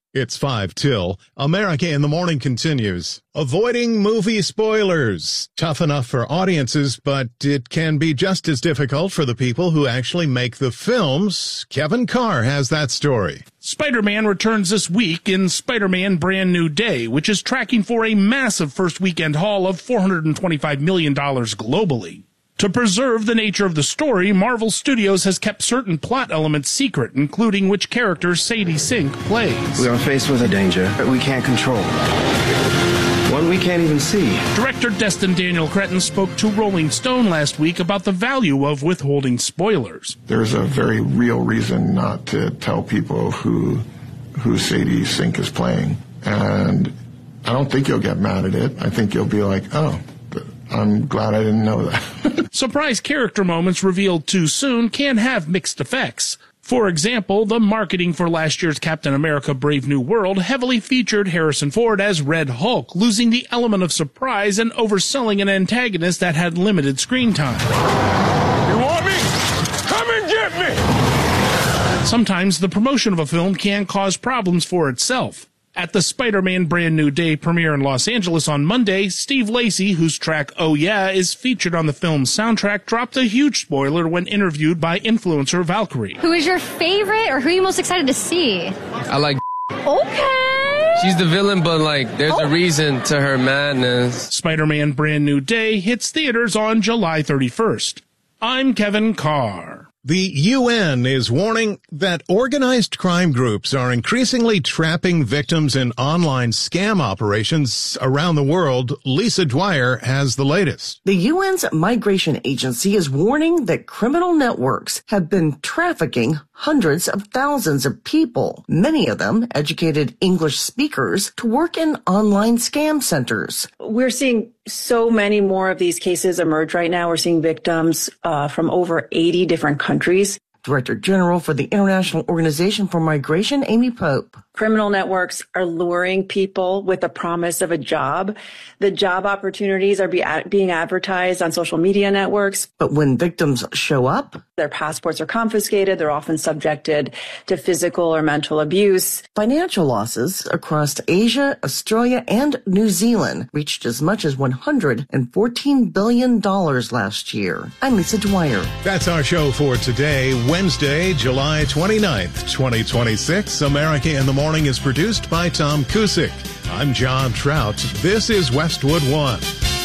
It's 5 till. America in the Morning continues. Avoiding movie spoilers. Tough enough for audiences, but it can be just as difficult for the people who actually make the films. Kevin Carr has that story. Spider-Man returns this week in Spider-Man Brand New Day, which is tracking for a massive first weekend haul of $425 million globally. To preserve the nature of the story, Marvel Studios has kept certain plot elements secret, including which character Sadie Sink plays. We are faced with a danger that we can't control. One we can't even see. Director Destin Daniel Cretton spoke to Rolling Stone last week about the value of withholding spoilers. There's a very real reason not to tell people who Sadie Sink is playing. And I don't think you'll get mad at it. I think you'll be like, oh, I'm glad I didn't know that. Surprise character moments revealed too soon can have mixed effects. For example, the marketing for last year's Captain America Brave New World heavily featured Harrison Ford as Red Hulk, losing the element of surprise and overselling an antagonist that had limited screen time. You want me? Come and get me! Sometimes the promotion of a film can cause problems for itself. At the Spider-Man Brand New Day premiere in Los Angeles on Monday, Steve Lacy, whose track Oh Yeah is featured on the film's soundtrack, dropped a huge spoiler when interviewed by influencer Valkyrie. Who is your favorite, or who are you most excited to see? I like... Okay. She's the villain, but, there's a reason to her madness. Spider-Man Brand New Day hits theaters on July 31st. I'm Kevin Carr. The UN is warning that organized crime groups are increasingly trapping victims in online scam operations around the world. Lisa Dwyer has the latest. The UN's migration agency is warning that criminal networks have been trafficking hundreds of thousands of people, many of them educated English speakers, to work in online scam centers. We're seeing so many more of these cases emerge right now. We're seeing victims from over 80 different countries. Director General for the International Organization for Migration, Amy Pope. Criminal networks are luring people with the promise of a job. The job opportunities are being advertised on social media networks. But when victims show up, their passports are confiscated. They're often subjected to physical or mental abuse. Financial losses across Asia, Australia, and New Zealand reached as much as $114 billion last year. I'm Lisa Dwyer. That's our show for today, Wednesday, July 29th, 2026. America in the Morning is produced by Tom Cusick. I'm John Trout. This is Westwood One.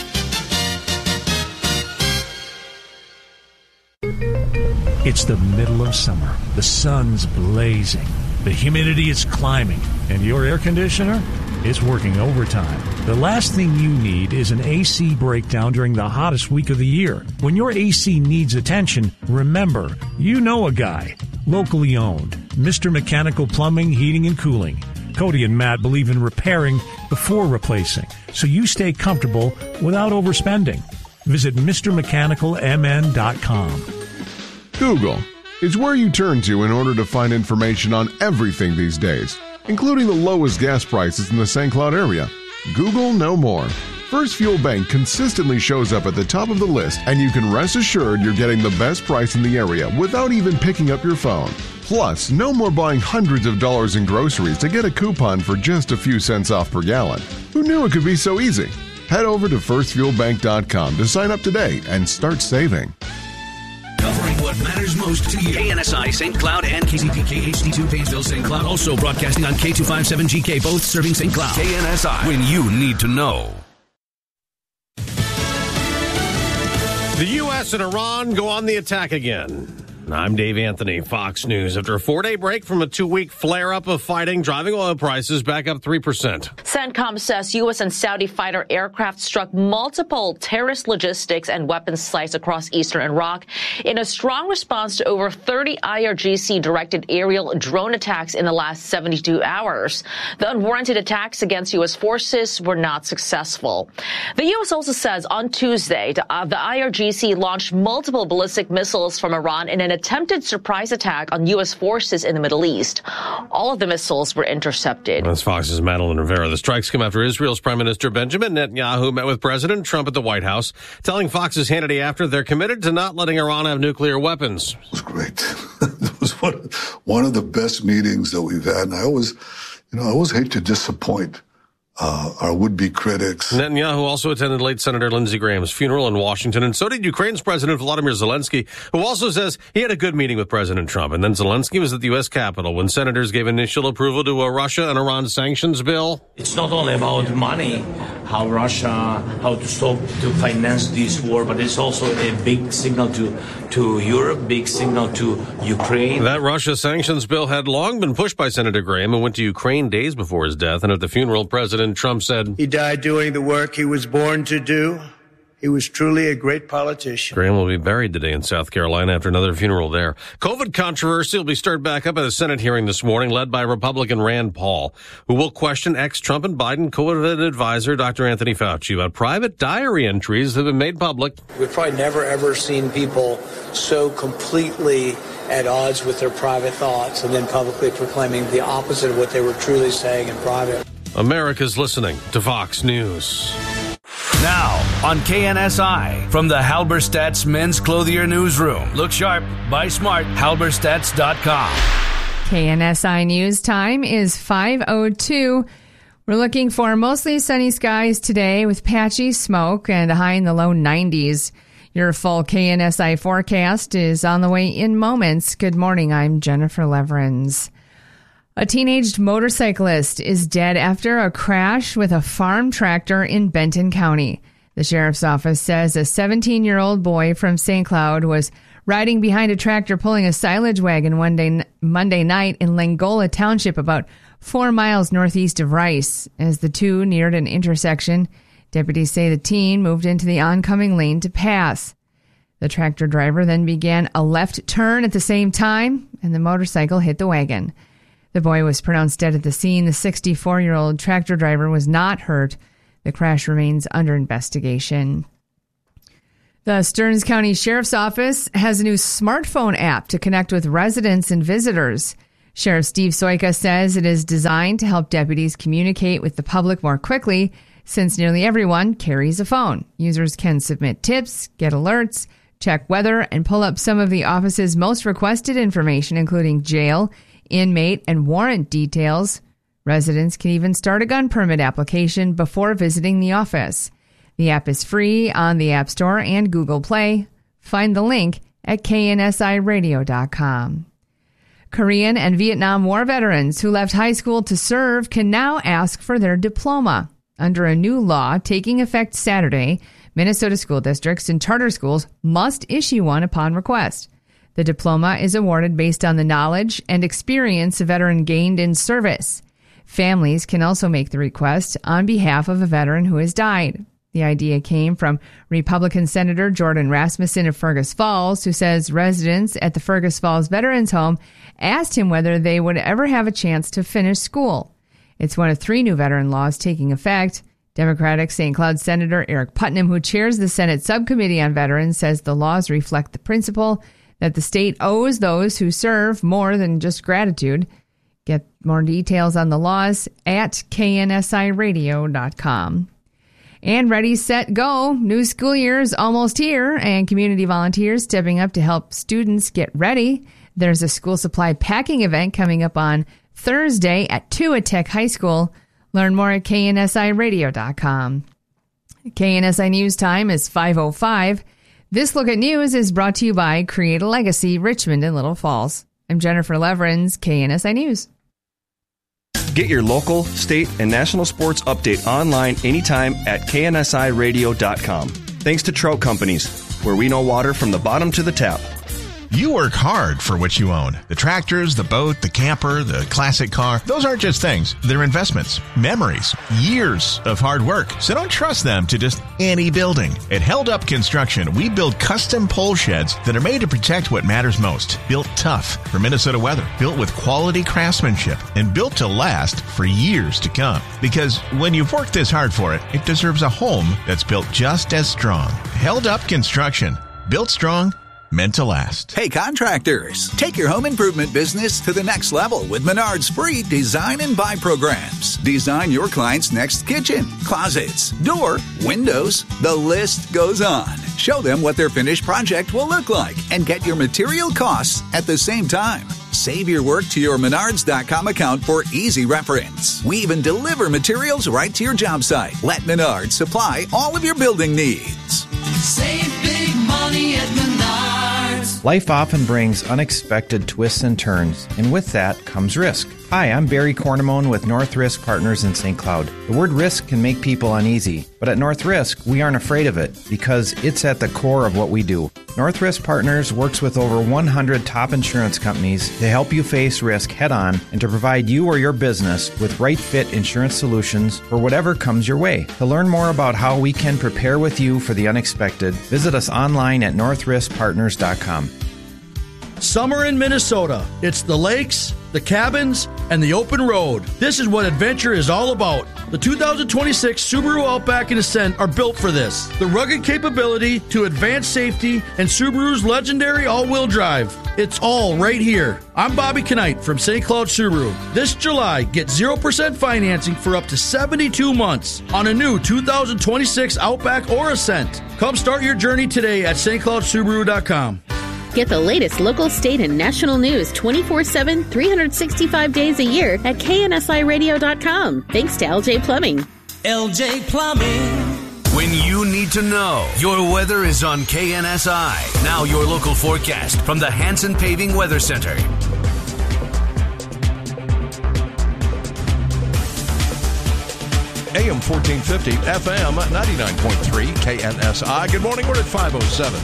It's the middle of summer. The sun's blazing. The humidity is climbing. And your air conditioner is working overtime. The last thing you need is an AC breakdown during the hottest week of the year. When your AC needs attention, remember, you know a guy. Locally owned. Mr. Mechanical Plumbing, Heating, and Cooling. Cody and Matt believe in repairing before replacing, so you stay comfortable without overspending. Visit MrMechanicalMN.com. Google is where you turn to in order to find information on everything these days, including the lowest gas prices in the St. Cloud area. Google no more. First Fuel Bank consistently shows up at the top of the list, and you can rest assured you're getting the best price in the area without even picking up your phone. Plus, no more buying hundreds of dollars in groceries to get a coupon for just a few cents off per gallon. Who knew it could be so easy? Head over to firstfuelbank.com to sign up today and start saving. Covering what matters most to you. KNSI St. Cloud and KCPK HD2 Painesville St. Cloud. Also broadcasting on K257GK, both serving St. Cloud. KNSI, when you need to know. The U.S. and Iran go on the attack again. I'm Dave Anthony, Fox News. After a 4-day break from a 2-week flare-up of fighting, driving oil prices back up 3%. CENTCOM says U.S. and Saudi fighter aircraft struck multiple terrorist logistics and weapons sites across eastern Iraq in a strong response to over 30 IRGC-directed aerial drone attacks in the last 72 hours. The unwarranted attacks against U.S. forces were not successful. The U.S. also says on Tuesday the IRGC launched multiple ballistic missiles from Iran in an attempted surprise attack on U.S. forces in the Middle East. All of the missiles were intercepted. That's Fox's Madeline Rivera. The strikes come after Israel's Prime Minister Benjamin Netanyahu met with President Trump at the White House, telling Fox's Hannity After they're committed to not letting Iran have nuclear weapons. It was great. It was one of the best meetings that we've had. And I always, I always hate to disappoint our would-be critics. Netanyahu also attended late Senator Lindsey Graham's funeral in Washington, and so did Ukraine's President Volodymyr Zelensky, who also says he had a good meeting with President Trump. And then Zelensky was at the U.S. Capitol when senators gave initial approval to a Russia and Iran sanctions bill. It's not only about money, how to stop, to finance this war, but it's also a big signal to Europe, big signal to Ukraine. That Russia sanctions bill had long been pushed by Senator Graham and went to Ukraine days before his death. And at the funeral, President Trump said, "He died doing the work he was born to do. He was truly a great politician." Graham will be buried today in South Carolina after another funeral there. COVID controversy will be stirred back up at a Senate hearing this morning led by Republican Rand Paul, who will question ex-Trump and Biden COVID advisor Dr. Anthony Fauci about private diary entries that have been made public. We've probably never, ever seen people so completely at odds with their private thoughts and then publicly proclaiming the opposite of what they were truly saying in private. America's listening to Fox News. Now, on KNSI, from the Halberstadt's Men's Clothier Newsroom. Look sharp, buy smart, halberstadts.com. KNSI News time is 5:02. We're looking for mostly sunny skies today with patchy smoke and a high in the low 90s. Your full KNSI forecast is on the way in moments. Good morning, I'm Jennifer Leverins. A teenage motorcyclist is dead after a crash with a farm tractor in Benton County. The sheriff's office says a 17-year-old boy from St. Cloud was riding behind a tractor pulling a silage wagon Monday night in Langola Township, about 4 miles northeast of Rice. As the two neared an intersection, deputies say the teen moved into the oncoming lane to pass. The tractor driver then began a left turn at the same time, and the motorcycle hit the wagon. The boy was pronounced dead at the scene. The 64-year-old tractor driver was not hurt. The crash remains under investigation. The Stearns County Sheriff's Office has a new smartphone app to connect with residents and visitors. Sheriff Steve Soika says it is designed to help deputies communicate with the public more quickly, since nearly everyone carries a phone. Users can submit tips, get alerts, check weather, and pull up some of the office's most requested information, including jail, inmate, and warrant details. Residents can even start a gun permit application before visiting the office. The app is free on the App Store and Google Play. Find the link at knsiradio.com. Korean and Vietnam War veterans who left high school to serve can now ask for their diploma. Under a new law taking effect Saturday, Minnesota school districts and charter schools must issue one upon request. The diploma is awarded based on the knowledge and experience a veteran gained in service. Families can also make the request on behalf of a veteran who has died. The idea came from Republican Senator Jordan Rasmussen of Fergus Falls, who says residents at the Fergus Falls Veterans Home asked him whether they would ever have a chance to finish school. It's one of 3 new veteran laws taking effect. Democratic St. Cloud Senator Eric Putnam, who chairs the Senate Subcommittee on Veterans, says the laws reflect the principle that the state owes those who serve more than just gratitude. Get more details on the laws at knsiradio.com. And ready, set, go. New school year is almost here, and community volunteers stepping up to help students get ready. There's a school supply packing event coming up on Thursday at 2 at Tech High School. Learn more at knsiradio.com. KNSI News time is 5:05. This look at news is brought to you by Create a Legacy, Richmond and Little Falls. I'm Jennifer Leverins, KNSI News. Get your local, state, and national sports update online anytime at knsiradio.com. Thanks to Trout Companies, where we know water from the bottom to the tap. You work hard for what you own. The tractors, the boat, the camper, the classic car. Those aren't just things. They're investments, memories, years of hard work. So don't trust them to just any building. At Held Up Construction, we build custom pole sheds that are made to protect what matters most. Built tough for Minnesota weather. Built with quality craftsmanship and built to last for years to come. Because when you've worked this hard for it, it deserves a home that's built just as strong. Held Up Construction. Built strong, meant to last. Hey contractors, take your home improvement business to the next level with Menard's free design and buy programs. Design your client's next kitchen, closets, door, windows, the list goes on. Show them what their finished project will look like and get your material costs at the same time. Save your work to your Menards.com account for easy reference. We even deliver materials right to your job site. Let Menards supply all of your building needs. Save big money at Menards. Life often brings unexpected twists and turns, and with that comes risk. Hi, I'm Barry Cornamone with North Risk Partners in St. Cloud. The word risk can make people uneasy, but at North Risk, we aren't afraid of it because it's at the core of what we do. North Risk Partners works with over 100 top insurance companies to help you face risk head-on and to provide you or your business with right-fit insurance solutions for whatever comes your way. To learn more about how we can prepare with you for the unexpected, visit us online at northriskpartners.com. Summer in Minnesota. It's the lakes, the cabins, and the open road. This is what adventure is all about. The 2026 Subaru Outback and Ascent are built for this. The rugged capability to advanced safety and Subaru's legendary all-wheel drive. It's all right here. I'm Bobby Knight from St. Cloud Subaru. This July, get 0% financing for up to 72 months on a new 2026 Outback or Ascent. Come start your journey today at stcloudsubaru.com. Get the latest local, state, and national news 24/7, 365 days a year at KNSIRadio.com. Thanks to LJ Plumbing. LJ Plumbing. When you need to know, your weather is on KNSI. Now your local forecast from the Hanson Paving Weather Center. AM 1450, FM 99.3, KNSI. Good morning, we're at 5:07.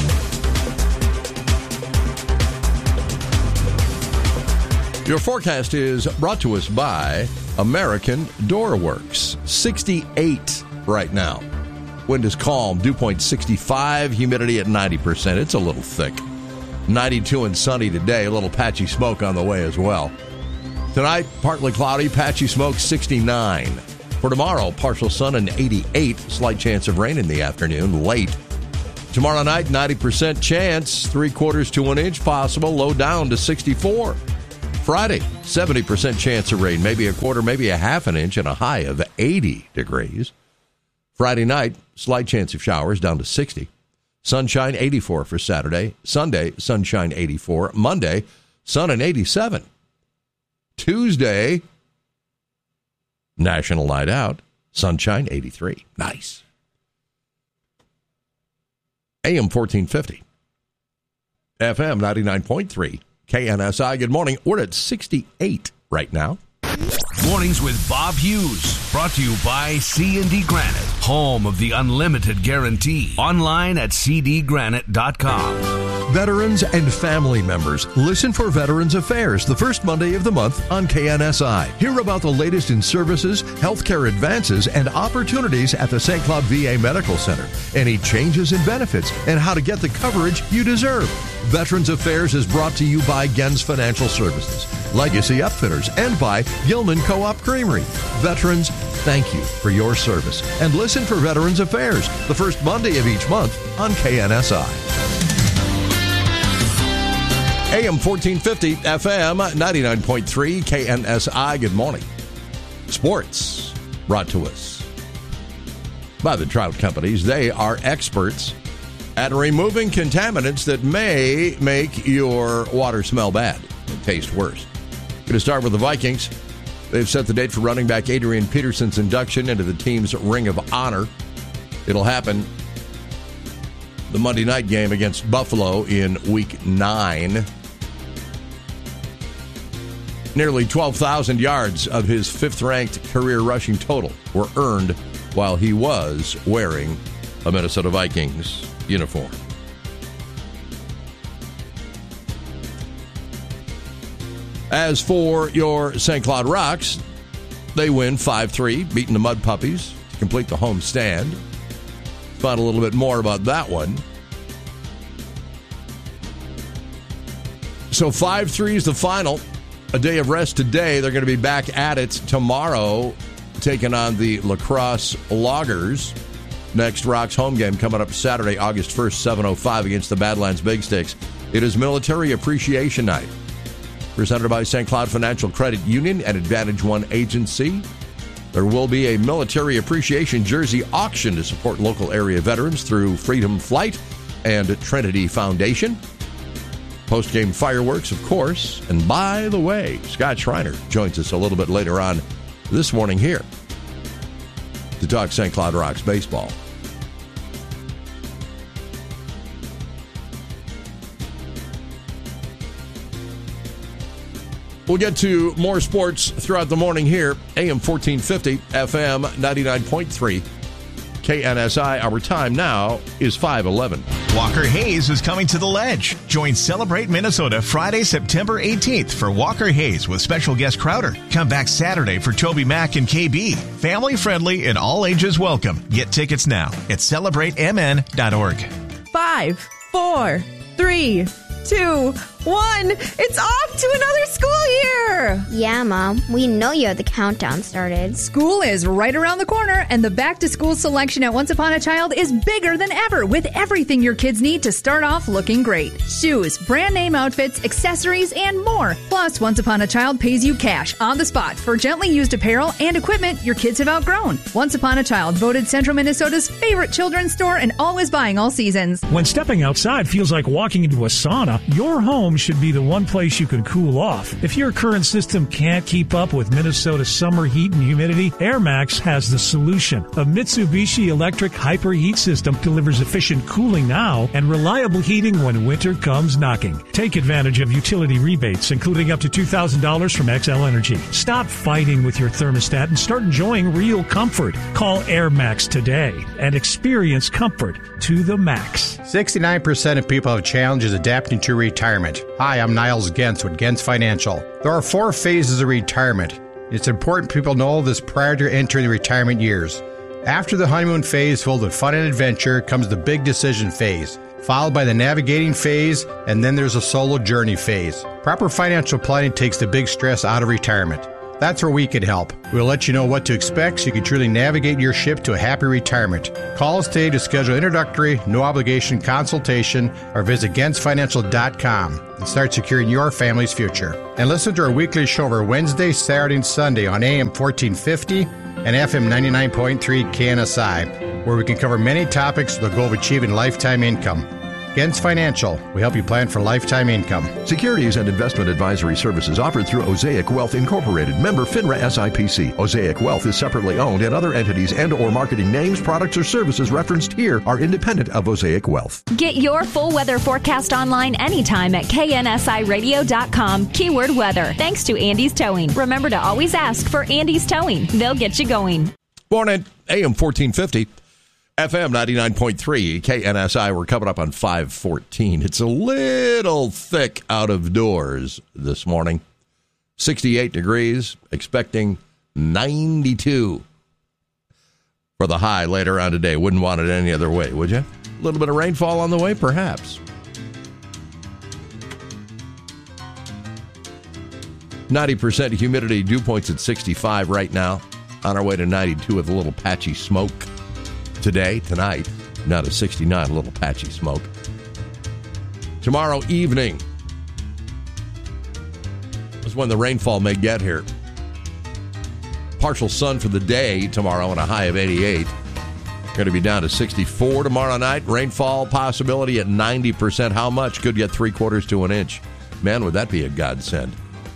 Your forecast is brought to us by American Door Works. 68 right now. Wind is calm, dew point 65, humidity at 90%. It's a little thick. 92 and sunny today, a little patchy smoke on the way as well. Tonight, partly cloudy, patchy smoke 69. For tomorrow, partial sun and 88, slight chance of rain in the afternoon, late. Tomorrow night, 90% chance, 3/4 to 1 inch possible, low down to 64. Friday, 70% chance of rain, maybe a quarter, maybe a half an inch, and a high of 80 degrees. Friday night, slight chance of showers, down to 60. Sunshine, 84 for Saturday. Sunday, sunshine, 84. Monday, sun and 87. Tuesday, National Night Out, sunshine, 83. Nice. AM 1450. FM 99.3. KNSI, good morning. We're at 68 right now. Mornings with Bob Hughes. Brought to you by C&D Granite, home of the unlimited guarantee. Online at cdgranite.com. Veterans and family members, listen for Veterans Affairs the first Monday of the month on KNSI. Hear about the latest in services, healthcare advances, and opportunities at the St. Cloud VA Medical Center. Any changes in benefits and how to get the coverage you deserve. Veterans Affairs is brought to you by Gens Financial Services, Legacy Upfitters, and by Gilman Co-op Creamery. Veterans, thank you for your service. And listen for Veterans Affairs the first Monday of each month on KNSI. AM 1450, FM 99.3, KNSI. Good morning. Sports brought to us by the Trout Companies. They are experts at removing contaminants that may make your water smell bad and taste worse. Going to start with the Vikings. They've set the date for running back Adrian Peterson's induction into the team's Ring of Honor. It'll happen the Monday night game against Buffalo in Week 9. Nearly 12,000 yards of his fifth-ranked career rushing total were earned while he was wearing a Minnesota Vikings uniform. As for your St. Cloud Rocks, they win 5-3, beating the Mud Puppies to complete the home stand. Find a little bit more about that one. So 5-3 is the final. A day of rest today. They're going to be back at it tomorrow, taking on the La Crosse Loggers. Next Rocks home game coming up Saturday, August 1st, 7:05 against the Badlands Big Sticks. It is Military Appreciation Night. Presented by St. Cloud Financial Credit Union and Advantage One Agency. There will be a Military Appreciation Jersey auction to support local area veterans through Freedom Flight and Trinity Foundation. Post-game fireworks, of course. And by the way, Scott Schreiner joins us a little bit later on this morning here to talk St. Cloud Rocks baseball. We'll get to more sports throughout the morning here. AM 1450, FM 99.3, KNSI. Our time now is 5:11. Walker Hayes is coming to the Ledge. Join Celebrate Minnesota Friday, September 18th for Walker Hayes with special guest Crowder. Come back Saturday for Toby Mac and KB. Family friendly and all ages welcome. Get tickets now at celebratemn.org. 5, 4, 3, 2, 1. It's off to another school year. Yeah, Mom. We know you have the countdown started. School is right around the corner, and the back-to-school selection at Once Upon a Child is bigger than ever with everything your kids need to start off looking great. Shoes, brand name outfits, accessories, and more. Plus, Once Upon a Child pays you cash on the spot for gently used apparel and equipment your kids have outgrown. Once Upon a Child, voted Central Minnesota's favorite children's store and always buying all seasons. When stepping outside feels like walking into a sauna, your home should be the one place you can cool off. If your current system can't keep up with Minnesota's summer heat and humidity, AirMax has the solution. A Mitsubishi electric hyper heat system delivers efficient cooling now and reliable heating when winter comes knocking. Take advantage of utility rebates, including up to $2,000 from XL Energy. Stop fighting with your thermostat and start enjoying real comfort. Call AirMax today and experience comfort to the max. 69% of people have challenges adapting to retirement. Hi, I'm Niles Gentz with Gentz Financial. There are 4 phases of retirement. It's important people know this prior to entering the retirement years. After the honeymoon phase filled with fun and adventure comes the big decision phase, followed by the navigating phase, and then there's a solo journey phase. Proper financial planning takes the big stress out of retirement. That's where we can help. We'll let you know what to expect so you can truly navigate your ship to a happy retirement. Call us today to schedule an introductory, no-obligation consultation or visit GentzFinancial.com and start securing your family's future. And listen to our weekly show over Wednesday, Saturday, and Sunday on AM 1450 and FM 99.3 KNSI, where we can cover many topics with the goal of achieving lifetime income. Gentz Financial, we help you plan for lifetime income. Securities and investment advisory services offered through Osaic Wealth Incorporated, member FINRA SIPC. Osaic Wealth is separately owned, and other entities and or marketing names, products, or services referenced here are independent of Osaic Wealth. Get your full weather forecast online anytime at KNSIRadio.com. Keyword weather. Thanks to Andy's Towing. Remember to always ask for Andy's Towing. They'll get you going. Morning, AM 1450. FM 99.3, KNSI. We're coming up on 5:14. It's a little thick out of doors this morning. 68 degrees, expecting 92 for the high later on today. Wouldn't want it any other way, would you? A little bit of rainfall on the way, perhaps. 90% humidity, dew points at 65 right now. On our way to 92 with a little patchy smoke. Tonight, not a 69, a little patchy smoke. Tomorrow evening is when the rainfall may get here. Partial sun for the day tomorrow and a high of 88. Going to be down to 64 tomorrow night. Rainfall possibility at 90%. How much? Could get 3/4 to an inch. Man, would that be a godsend.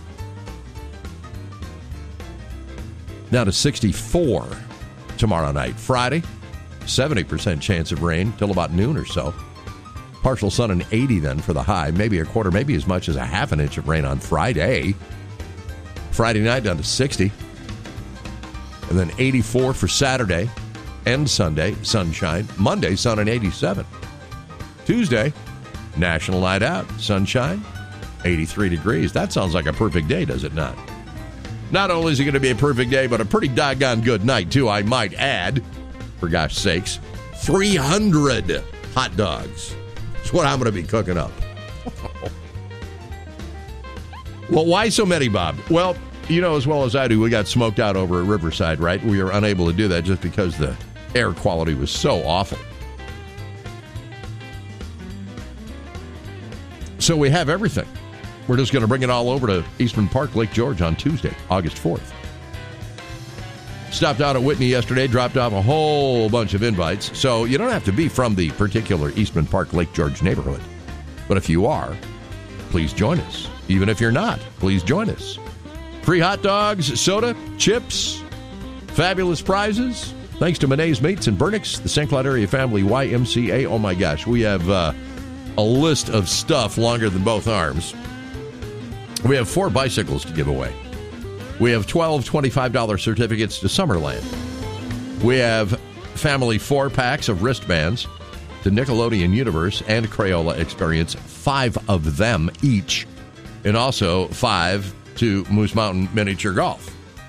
Down to 64 tomorrow night. Friday, 70% chance of rain till about noon or so. Partial sun and 80 then for the high. Maybe a quarter, maybe as much as a half an inch of rain on Friday. Friday night down to 60. And then 84 for Saturday and Sunday, sunshine. Monday, sun and 87. Tuesday, national night out, sunshine, 83 degrees. That sounds like a perfect day, does it not? Not only is it going to be a perfect day, but a pretty doggone good night, too, I might add. For gosh sakes, 300 hot dogs. That's what I'm going to be cooking up. Well, why so many, Bob? Well, you know as well as I do, we got smoked out over at Riverside, right? We were unable to do that just because the air quality was so awful. So we have everything. We're just going to bring it all over to Eastman Park, Lake George on Tuesday, August 4th. Stopped out at Whitney yesterday, dropped off a whole bunch of invites. So you don't have to be from the particular Eastman Park, Lake George neighborhood. But if you are, please join us. Even if you're not, please join us. Free hot dogs, soda, chips, fabulous prizes. Thanks to Monet's Meats and Burnix, the St. Cloud Area Family YMCA. Oh, my gosh. We have a list of stuff longer than both arms. We have 4 bicycles to give away. We have 12 $25 certificates to Summerland. We have family 4-packs of wristbands to Nickelodeon Universe and Crayola Experience, 5 of them each, and also 5 to Moose Mountain Miniature Golf.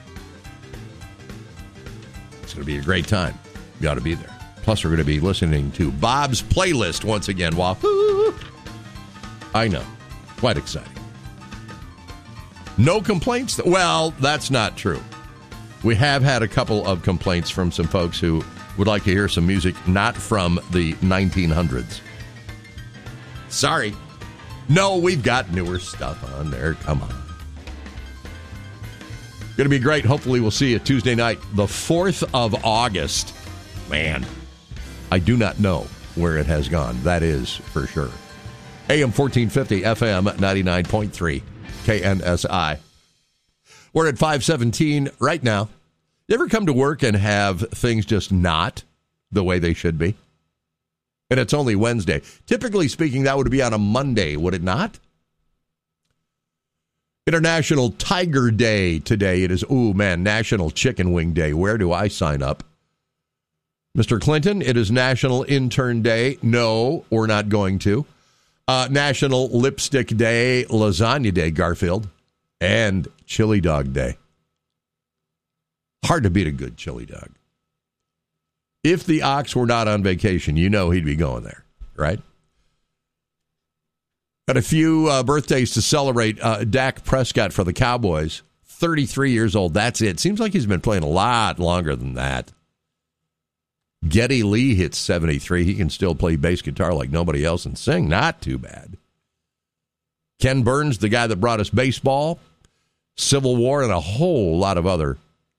It's going to be a great time. You ought to be there. Plus, we're going to be listening to Bob's playlist once again. Wahoo! I know. Quite exciting. No complaints? Well, that's not true. We have had a couple of complaints from some folks who would like to hear some music not from the 1900s. Sorry. No, we've got newer stuff on there. Come on. Going to be great. Hopefully we'll see you Tuesday night, the 4th of August. Man, I do not know where it has gone. That is for sure. AM 1450, FM 99.3, KNSI. We're at 517 right now. You ever come to work and have things just not the way they should be? And it's only Wednesday. Typically speaking, that would be on a Monday, would it not? International Tiger Day today. It is, National Chicken Wing Day. Where do I sign up? Mr. Clinton, it is National Intern Day. No, we're not going to. National Lipstick Day, Lasagna Day, Garfield, and Chili Dog Day. Hard to beat a good chili dog. If the ox were not on vacation, you know he'd be going there, right? Got a few birthdays to celebrate. Dak Prescott for the Cowboys, 33 years old. That's it. Seems like he's been playing a lot longer than that. Geddy Lee hits 73. He can still play bass guitar like nobody else and sing. Not too bad. Ken Burns, the guy that brought us baseball, Civil War, and a whole lot of other